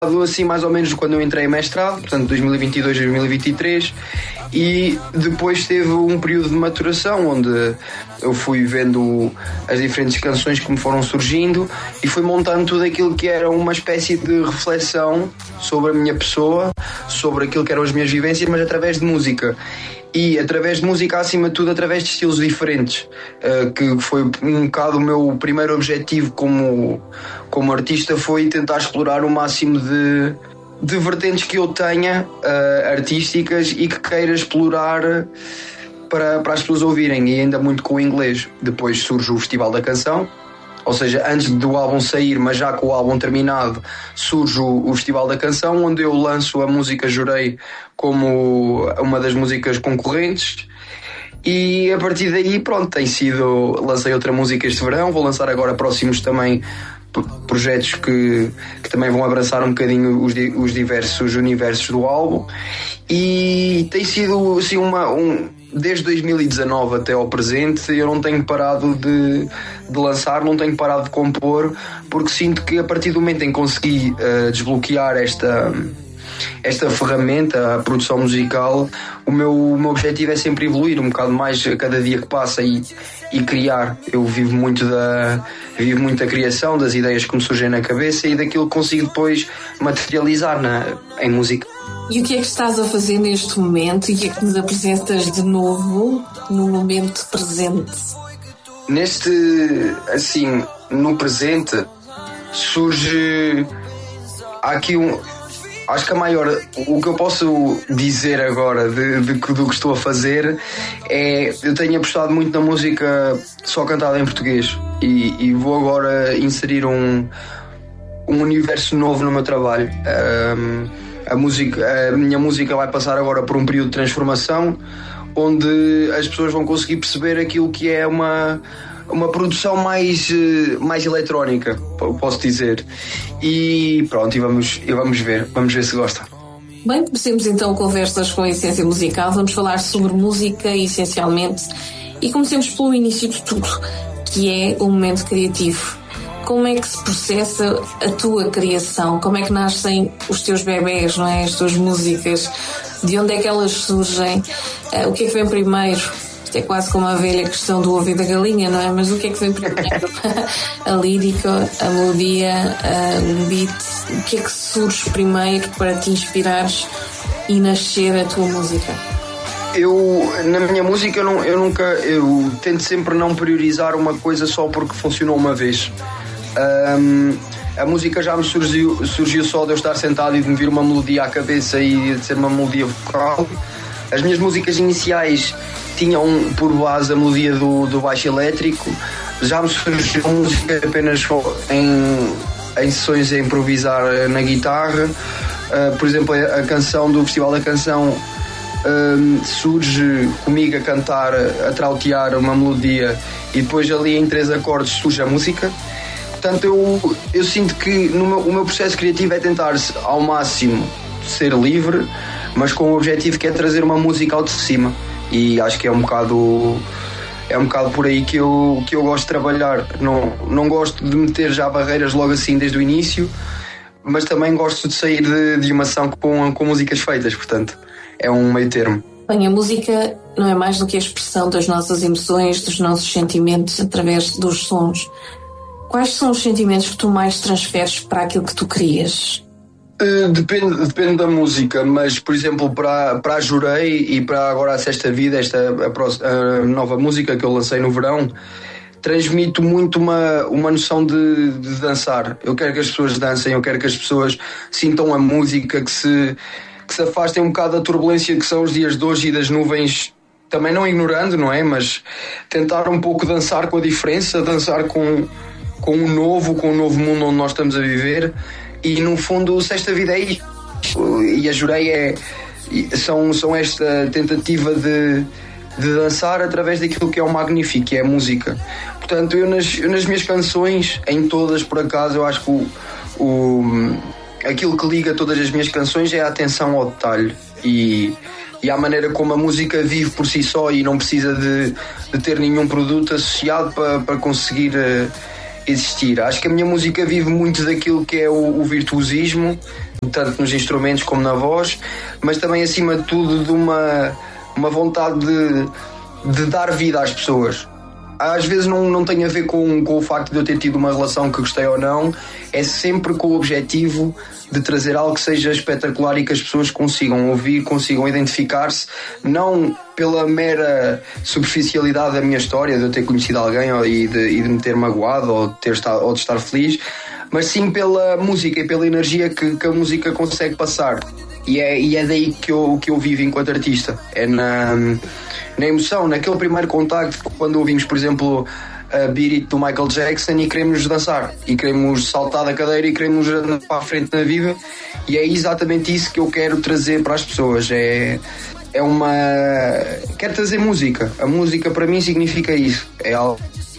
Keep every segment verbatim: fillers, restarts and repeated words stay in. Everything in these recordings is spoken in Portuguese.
assim mais ou menos quando eu entrei em mestrado, portanto dois mil e vinte e dois, dois mil e vinte e três, e depois teve um período de maturação onde eu fui vendo as diferentes canções que me foram surgindo e fui montando tudo aquilo que era uma espécie de reflexão sobre a minha pessoa, sobre aquilo que eram as minhas vivências, mas através de música. E através de música, acima de tudo, através de estilos diferentes, uh, que foi um bocado o meu primeiro objetivo como, como artista, foi tentar explorar o máximo de, de vertentes que eu tenha uh, artísticas e que queira explorar para, para as pessoas ouvirem, e ainda muito com o inglês. Depois surge o Festival da Canção, ou seja, antes do álbum sair, mas já com o álbum terminado, surge o, o Festival da Canção, onde eu lanço a música Jurei como uma das músicas concorrentes, e a partir daí, pronto, tem sido, lancei outra música este verão, vou lançar agora próximos também projetos que, que também vão abraçar um bocadinho os, os diversos universos do álbum, e tem sido assim uma... Um, desde dois mil e dezanove até ao presente eu não tenho parado de, de lançar, não tenho parado de compor, porque sinto que a partir do momento em que consegui uh, desbloquear esta, esta ferramenta, a produção musical, o meu, o meu objetivo é sempre evoluir um bocado mais a cada dia que passa e, e criar. Eu vivo muito da, vivo muito da criação, das ideias que me surgem na cabeça e daquilo que consigo depois materializar na, em música. E o que é que estás a fazer neste momento e o que é que nos apresentas de novo no momento presente? Neste, assim, no presente surge, há aqui um, acho que a maior, o que eu posso dizer agora de, de, do que estou a fazer é, eu tenho apostado muito na música só cantada em português e, e vou agora inserir um, um universo novo no meu trabalho. Um, A, música, a minha música vai passar agora por um período de transformação onde as pessoas vão conseguir perceber aquilo que é uma, uma produção mais, mais eletrónica, posso dizer. E pronto, e vamos, e vamos ver, vamos ver se gostam. Bem, comecemos então conversas com a Essência Musical. Vamos falar sobre música essencialmente e comecemos pelo início de tudo, que é o momento criativo. Como é que se processa a tua criação? Como é que nascem os teus bebés, não é? As tuas músicas? De onde é que elas surgem? Uh, o que é que vem primeiro? Isto é quase como a velha questão do ovo e da galinha, não é? Mas o que é que vem primeiro? A lírica, a melodia, uh, o beat? O que é que surge primeiro para te inspirares e nascer a tua música? Eu, na minha música, eu, não, eu nunca, eu tento sempre não priorizar uma coisa só porque funcionou uma vez. Um, a música já me surgiu, surgiu só de eu estar sentado e de me vir uma melodia à cabeça e de ser uma melodia vocal. As minhas músicas iniciais tinham por base a melodia do, do baixo elétrico. Já me surgiu música apenas em, em sessões a improvisar na guitarra. Uh, por exemplo, a, a canção do Festival da Canção um, surge comigo a cantar, a trautear uma melodia, e depois ali em três acordes surge a música. Portanto, eu, eu sinto que no meu, o meu processo criativo é tentar ao máximo ser livre, mas com o objetivo que é trazer uma música ao de cima. E acho que é um bocado, é um bocado por aí que eu, que eu gosto de trabalhar. Não, não gosto de meter já barreiras logo assim desde o início, mas também gosto de sair de, de uma ação com, com músicas feitas, portanto, é um meio termo. Bem, a música não é mais do que a expressão das nossas emoções, dos nossos sentimentos através dos sons. Quais são os sentimentos que tu mais transferes para aquilo que tu crias? Uh, depende, depende da música, mas, por exemplo, para, para a Jurei e para agora a Sexta Vida, esta a, a nova música que eu lancei no verão, transmito muito uma, uma noção de, de dançar. Eu quero que as pessoas dancem, eu quero que as pessoas sintam a música, que se, que se afastem um bocado da turbulência que são os dias de hoje e das nuvens, também não ignorando, não é? Mas tentar um pouco dançar com a diferença, dançar com... com o novo, com o novo mundo onde nós estamos a viver. E no fundo Sexta Vida é isto, e a Jurei é, são, são esta tentativa de, de dançar através daquilo que é o magnífico, que é a música. Portanto, eu nas, eu nas minhas canções, em todas por acaso, eu acho que o, o, aquilo que liga todas as minhas canções é a atenção ao detalhe e, e à maneira como a música vive por si só e não precisa de, de ter nenhum produto associado para, para conseguir uh, existir. Acho que a minha música vive muito daquilo que é o, o virtuosismo, tanto nos instrumentos como na voz, mas também acima de tudo de uma, uma vontade de, de dar vida às pessoas. Às vezes não, não tem a ver com, com o facto de eu ter tido uma relação que gostei ou não, é sempre com o objetivo de trazer algo que seja espetacular e que as pessoas consigam ouvir, consigam identificar-se, não pela mera superficialidade da minha história, de eu ter conhecido alguém ou, e, de, e de me ter magoado ou de, ter estado, ou de estar feliz, mas sim pela música e pela energia que, que a música consegue passar. E é, e é daí que eu, que eu vivo enquanto artista. É na, na emoção, naquele primeiro contacto, quando ouvimos, por exemplo, a Beat It do Michael Jackson e queremos dançar, e queremos saltar da cadeira e queremos andar para a frente na vida. E é exatamente isso que eu quero trazer para as pessoas. É, é uma... Quero trazer música. A música para mim significa isso. É algo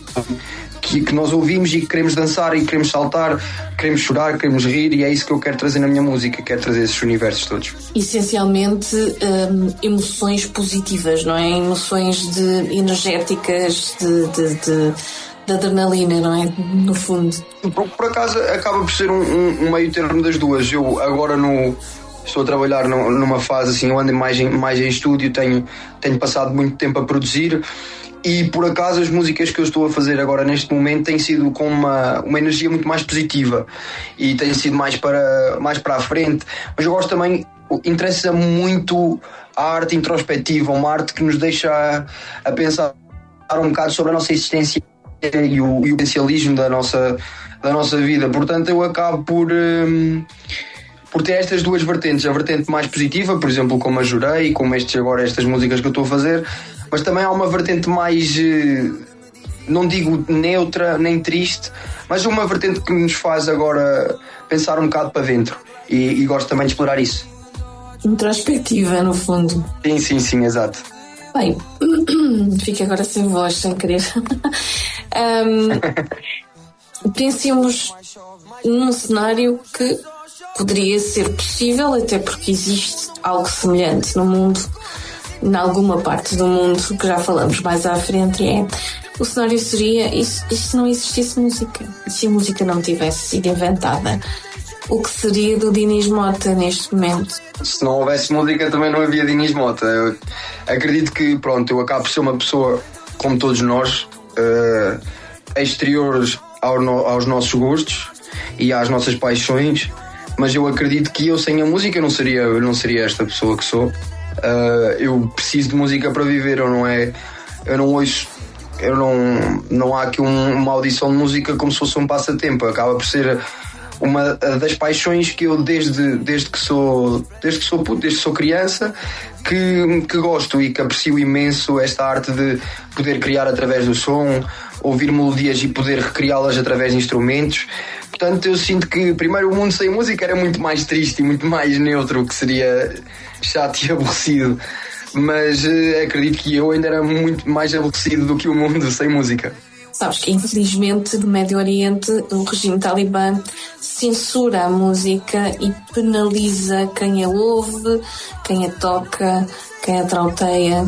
que, que nós ouvimos e que queremos dançar e queremos saltar, queremos chorar, queremos rir, e é isso que eu quero trazer na minha música, quero trazer esses universos todos. Essencialmente hum, emoções positivas, não é? Emoções de, energéticas, de, de, de, de adrenalina, não é? No fundo. Por, por acaso acaba por ser um, um, um meio termo das duas. Eu agora no... Estou a trabalhar numa fase assim, eu ando mais em, mais em estúdio, tenho, tenho passado muito tempo a produzir, e por acaso as músicas que eu estou a fazer agora neste momento têm sido com uma, uma energia muito mais positiva e têm sido mais para, mais para a frente. Mas eu gosto também, interessa muito a arte introspectiva, uma arte que nos deixa a, a pensar um bocado sobre a nossa existência e o, e o potencialismo da nossa, da nossa vida. Portanto, eu acabo por... Hum, por ter estas duas vertentes, a vertente mais positiva, por exemplo, como a Jurei, como estes agora, estas músicas que eu estou a fazer, mas também há uma vertente mais, não digo neutra, nem triste, mas uma vertente que nos faz agora pensar um bocado para dentro, e, e gosto também de explorar isso. Introspectiva, no fundo. Sim, sim, sim, exato. Bem, fico agora sem voz, sem querer. um, pensemos num cenário que poderia ser possível, até porque existe algo semelhante no mundo, em alguma parte do mundo, que já falamos mais à frente, é o cenário seria, e se não existisse música, e se a música não tivesse sido inventada, o que seria do Dinis Mota neste momento? Se não houvesse música também não havia Dinis Mota. Eu acredito que, pronto, eu acabo por ser uma pessoa, como todos nós, uh, exteriores ao no, aos nossos gostos e às nossas paixões, mas eu acredito que eu sem a música não seria, eu não seria esta pessoa que sou. Uh, eu preciso de música para viver, eu não é, eu não ouço, eu não, não há aqui um, uma audição de música como se fosse um passatempo, acaba por ser uma das paixões que eu desde, desde que sou desde que sou desde que sou criança que, que gosto e que aprecio imenso esta arte de poder criar através do som, ouvir melodias e poder recriá-las através de instrumentos. Portanto, eu sinto que primeiro o mundo sem música era muito mais triste e muito mais neutro, que seria chato e aborrecido, mas uh, acredito que eu ainda era muito mais aborrecido do que o mundo sem música. Sabes que infelizmente no Médio Oriente o regime talibã censura a música e penaliza quem a ouve, quem a toca, quem a trauteia,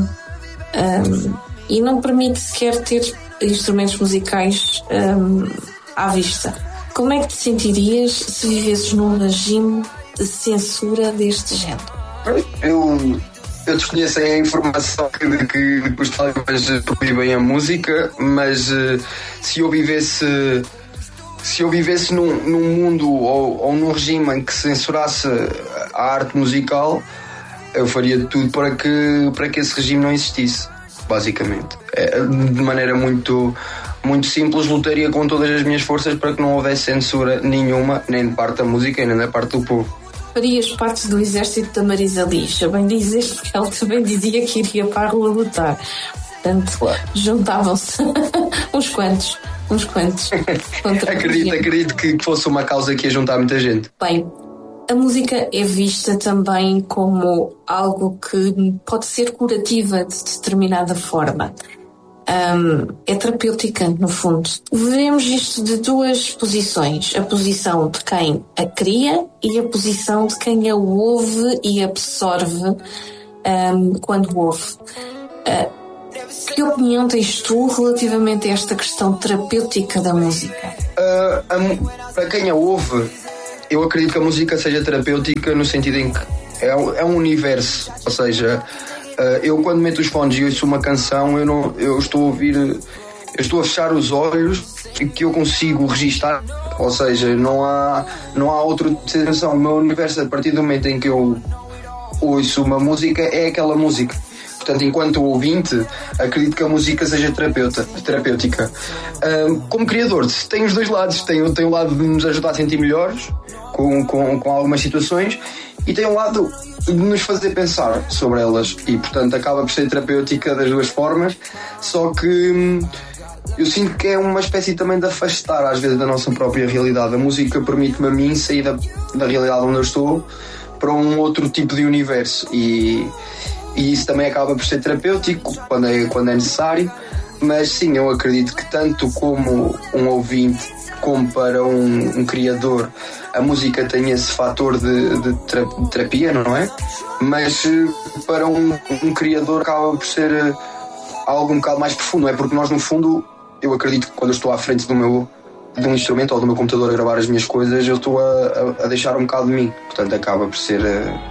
um, e não permite sequer ter instrumentos musicais um, à vista. Como é que te sentirias se vivesses num regime de censura deste género? Eu, eu desconheço a informação que, que, que os talibãs proíbem a música, mas uh, se eu vivesse, se eu vivesse num, num mundo ou, ou num regime em que censurasse a arte musical, eu faria tudo para que, para que esse regime não existisse, basicamente. É, de maneira muito... muito simples, lutaria com todas as minhas forças para que não houvesse censura nenhuma, nem de parte da música e nem da parte do povo. Farias parte do exército da Marisa Liz, bem dizes, porque ela também dizia que iria para a rua lutar. Portanto, claro, juntavam-se uns quantos, uns quantos. acredito, acredito que fosse uma causa que ia juntar muita gente. Bem, a música é vista também como algo que pode ser curativa de determinada forma. Um, é terapêutica, no fundo. Vemos isto de duas posições: a posição de quem a cria e a posição de quem a ouve e absorve um, quando ouve. Uh, que opinião tens tu relativamente a esta questão terapêutica da música? Uh, a, para quem a ouve, eu acredito que a música seja terapêutica no sentido em que é um, é um universo, ou seja, uh, eu quando meto os fones e ouço uma canção, eu, não, eu estou a ouvir, eu estou a fechar os olhos e que eu consigo registar, ou seja, não há, não há outra sensação. O meu universo, a partir do momento em que eu ouço uma música, é aquela música. Portanto, enquanto ouvinte, acredito que a música seja terapeuta, terapêutica. Uh, como criador, tem os dois lados. Tem, tem o lado de nos ajudar a sentir melhores com, com, com algumas situações, e tem um lado de nos fazer pensar sobre elas. E, portanto, acaba por ser terapêutica das duas formas. Só que hum, eu sinto que é uma espécie também de afastar, às vezes, da nossa própria realidade. A música permite-me a mim sair da, da realidade onde eu estou para um outro tipo de universo. E... E isso também acaba por ser terapêutico quando é, quando é necessário, mas sim, eu acredito que tanto como um ouvinte como para um, um criador, a música tem esse fator de, de terapia, não é? Mas para um, um criador acaba por ser algo um bocado mais profundo, não é? Porque nós, no fundo, eu acredito que quando eu estou à frente do meu, de um instrumento ou do meu computador a gravar as minhas coisas, eu estou a, a, a deixar um bocado de mim. Portanto, acaba por ser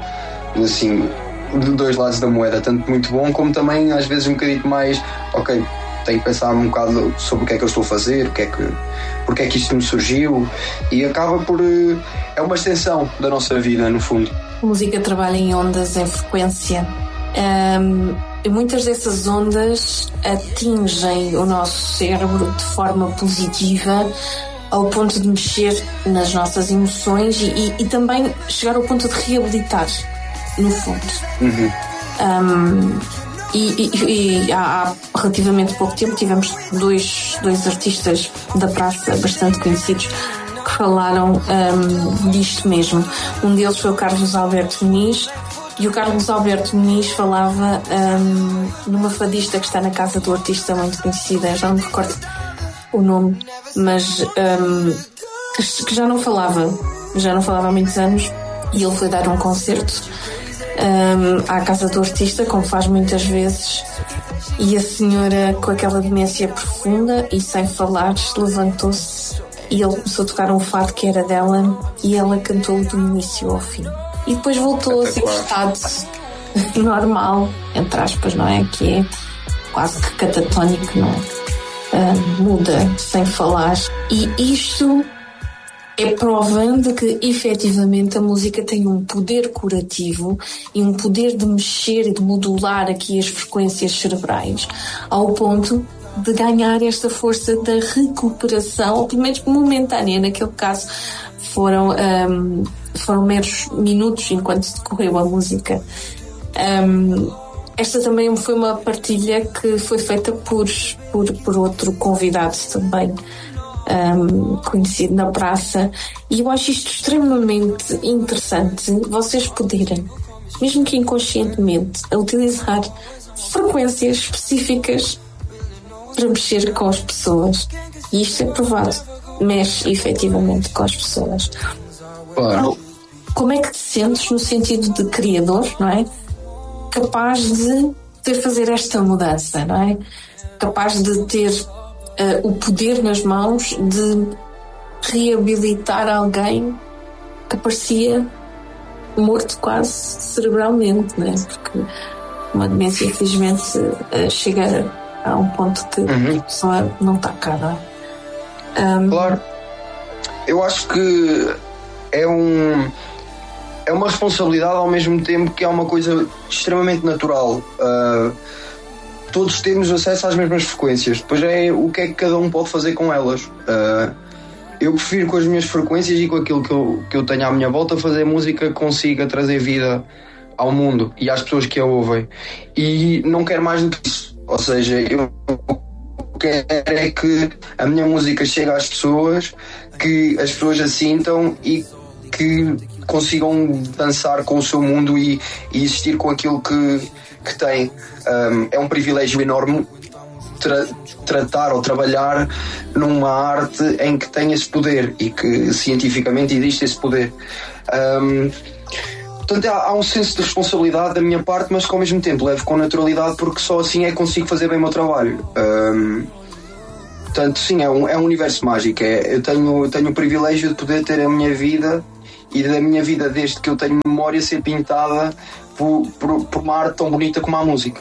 assim, de dois lados da moeda, tanto muito bom como também às vezes um bocadinho mais, ok, tenho que pensar um bocado sobre o que é que eu estou a fazer, o que é que, porque é que isto me surgiu, e acaba por, é uma extensão da nossa vida, no fundo. A música trabalha em ondas, em frequência, um, e muitas dessas ondas atingem o nosso cérebro de forma positiva, ao ponto de mexer nas nossas emoções e, e, e também chegar ao ponto de reabilitar, no fundo. Uhum. Um, e, e, e há, há relativamente pouco tempo tivemos dois, dois artistas da praça bastante conhecidos que falaram um, disto mesmo. Um deles foi o Carlos Alberto Muniz, e o Carlos Alberto Muniz falava um, numa fadista que está na casa do artista muito conhecida, já não me recordo o nome, mas um, que já não falava, já não falava há muitos anos, e ele foi dar um concerto um, à casa do artista, como faz muitas vezes, e a senhora, com aquela demência profunda e sem falar, levantou-se e ele começou a tocar um fado que era dela, e ela cantou do início ao fim, e depois voltou a ser estado normal, entre aspas, não é? Que é quase que catatónico, não é? Uh, muda sem falar, e isto é prova de que efetivamente a música tem um poder curativo e um poder de mexer e de modular aqui as frequências cerebrais ao ponto de ganhar esta força da recuperação, ou pelo menos momentânea. Naquele caso foram, um, foram meros minutos enquanto decorreu a música. um, Esta também foi uma partilha que foi feita por, por, por outro convidado também, um, conhecido na praça, e eu acho isto extremamente interessante, vocês poderem, mesmo que inconscientemente, a utilizar frequências específicas para mexer com as pessoas, e isto é provado, mexe efetivamente com as pessoas. Claro. Como é que te sentes no sentido de criador, não é? Capaz de poder fazer esta mudança, não é? Capaz de ter uh, o poder nas mãos de reabilitar alguém que parecia morto quase cerebralmente, não é? Porque uma demência, infelizmente, uh, chega a um ponto que uhum. a pessoa não está cá, não é? Um... Claro. Eu acho que é um... é uma responsabilidade ao mesmo tempo que é uma coisa extremamente natural. Uh, todos temos acesso às mesmas frequências, depois é o que é que cada um pode fazer com elas. Uh, eu prefiro, com as minhas frequências e com aquilo que eu, que eu tenho à minha volta, fazer música que consiga trazer vida ao mundo e às pessoas que a ouvem, e não quero mais do que isso. Ou seja, eu quero é que a minha música chegue às pessoas, que as pessoas a sintam e que consigam dançar com o seu mundo e, e existir com aquilo que, que têm. Um, é um privilégio enorme tra- tratar ou trabalhar numa arte em que tem esse poder e que cientificamente existe esse poder. Um, portanto, há, há um senso de responsabilidade da minha parte, mas que ao mesmo tempo levo com naturalidade, porque só assim é que consigo fazer bem o meu trabalho. Um, portanto, sim, é um, é um universo mágico. É, eu tenho, tenho o privilégio de poder ter a minha vida e da minha vida desde que eu tenho memória ser pintada por, por, por uma arte tão bonita como a música.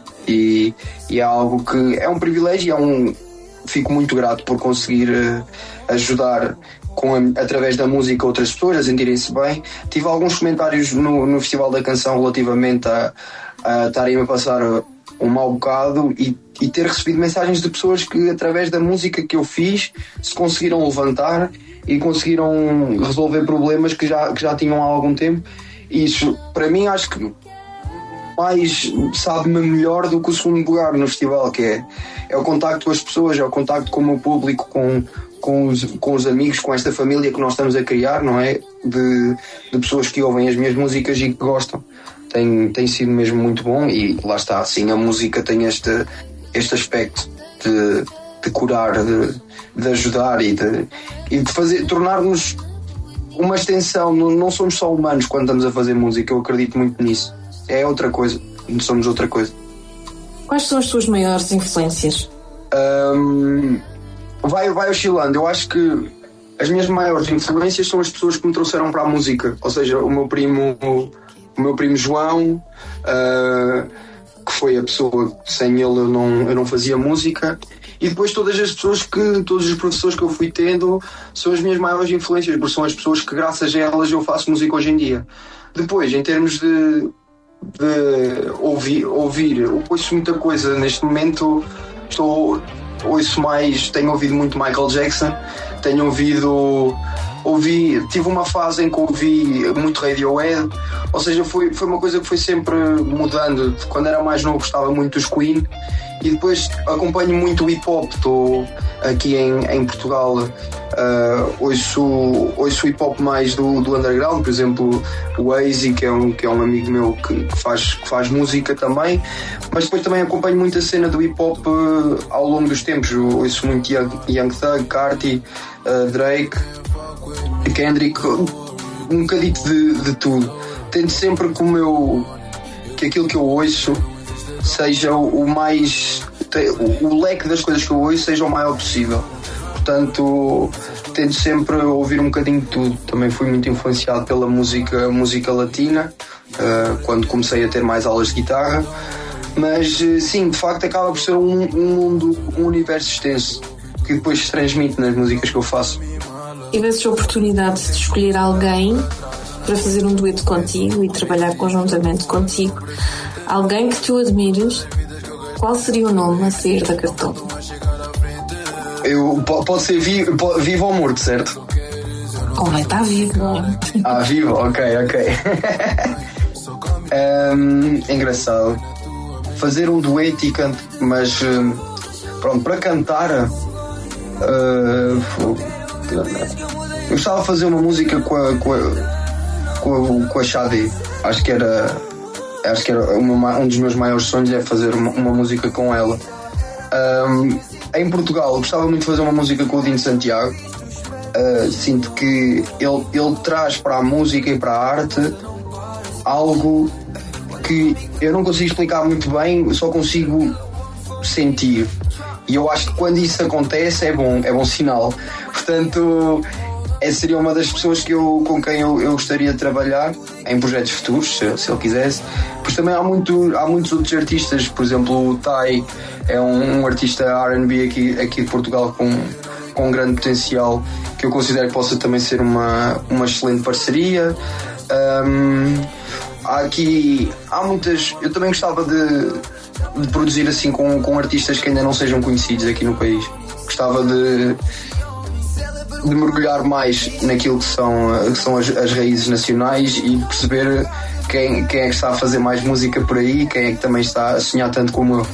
E, e é algo que é um privilégio, é um, fico muito grato por conseguir uh, ajudar com a, através da música outras pessoas a sentirem-se bem. Tive alguns comentários no, no Festival da Canção relativamente a, a estarem a passar um mau bocado e, e ter recebido mensagens de pessoas que através da música que eu fiz se conseguiram levantar e conseguiram resolver problemas que já, que já tinham há algum tempo. E isso, para mim, acho que mais sabe-me melhor do que o segundo lugar no festival, que é, é o contacto com as pessoas, é o contacto com o meu público, com, com, os, com os amigos, com esta família que nós estamos a criar, não é? De, de pessoas que ouvem as minhas músicas e que gostam. Tem, tem sido mesmo muito bom e lá está, sim, a música tem este, este aspecto de, de curar, de, de ajudar e de, e de fazer, tornar-nos uma extensão. Não, não somos só humanos quando estamos a fazer música, eu acredito muito nisso. É outra coisa, somos outra coisa. Quais são as tuas maiores influências? Um, vai, vai oscilando. Eu acho que as minhas maiores influências são as pessoas que me trouxeram para a música. Ou seja, o meu primo, o meu primo João, uh, que foi a pessoa que sem ele eu não, eu não fazia música. E depois todas as pessoas que, todos os professores que eu fui tendo são as minhas maiores influências, porque são as pessoas que graças a elas eu faço música hoje em dia. Depois, em termos de de ouvir, ouvir, eu ouço muita coisa neste momento, estou, ouço mais, tenho ouvido muito Michael Jackson, tenho ouvido, ouvi, tive uma fase em que ouvi muito Radiohead, ou seja, foi, foi uma coisa que foi sempre mudando. Quando era mais novo gostava muito dos Queen e depois acompanho muito o hip hop, estou aqui em, em Portugal, uh, ouço, ouço hip hop mais do, do underground, por exemplo o Wazy, que é um, que é um amigo meu que, que, faz, que faz música também, mas depois também acompanho muito a cena do hip hop uh, ao longo dos tempos. Eu ouço muito Young, Young Thug, Carti, uh, Drake, Kendrick, um bocadito de, de tudo. Tento sempre que o meu, que aquilo que eu ouço seja o mais, o, o leque das coisas que eu ouço seja o maior possível. Portanto, tento sempre ouvir um bocadinho de tudo. Também fui muito influenciado pela música, música latina, uh, quando comecei a ter mais aulas de guitarra. Mas sim, de facto acaba por ser um, um mundo, um universo extenso que depois se transmite nas músicas que eu faço. Tivesses a oportunidade de escolher alguém para fazer um dueto contigo e trabalhar conjuntamente contigo, alguém que tu admires, qual seria o nome a sair da cartola? Eu, pode ser vivo, pode, vivo ou morto, certo? Convém estar vivo, não é? Ah, vivo? Ok, ok. um, é engraçado. Fazer um dueto e cantar, mas pronto, para cantar, uh, eu gostava de fazer uma música com a, com a, com a, com a Xadi. Acho que era, acho que era uma, um dos meus maiores sonhos é fazer uma, uma música com ela. Um, em Portugal, eu gostava muito de fazer uma música com o Dino Santiago. Uh, sinto que ele, ele traz para a música e para a arte algo que eu não consigo explicar muito bem, só consigo sentir. E eu acho que quando isso acontece é bom, é bom sinal. Portanto, essa seria uma das pessoas que eu, com quem eu, eu gostaria de trabalhar em projetos futuros, se, se ele quisesse. Pois também há, muito, há muitos outros artistas, por exemplo o Tai é um, um artista R and B aqui, aqui de Portugal com, com um grande potencial, que eu considero que possa também ser uma, uma excelente parceria. Um, há aqui, há muitas, eu também gostava de, de produzir assim com, com artistas que ainda não sejam conhecidos aqui no país. Gostava de de mergulhar mais naquilo que são, que são as, as raízes nacionais e de perceber quem, quem é que está a fazer mais música por aí, quem é que também está a sonhar tanto como eu.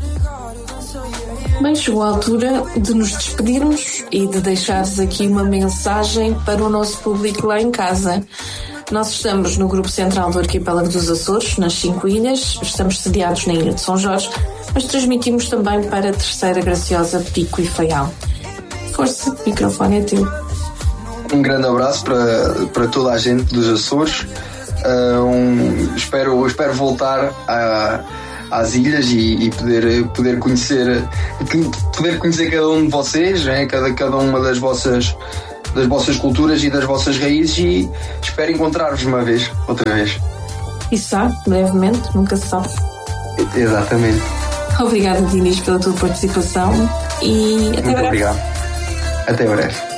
Bem, chegou a altura de nos despedirmos e de deixares aqui uma mensagem para o nosso público lá em casa. Nós estamos no Grupo Central do Arquipélago dos Açores, nas cinco ilhas, estamos sediados na Ilha de São Jorge, mas transmitimos também para a Terceira, Graciosa, Pico e Faial. Força, o microfone é teu. Um grande abraço para, para toda a gente dos Açores. Uh, um, espero, espero voltar a, às ilhas e, e poder, poder, conhecer, poder conhecer cada um de vocês, né? cada, cada uma das vossas, das vossas culturas e das vossas raízes, e espero encontrar-vos uma vez, outra vez. E sabe, brevemente, nunca se sabe. Exatamente. Obrigada, Dinis, pela tua participação e até Muito breve. obrigado. Até breve.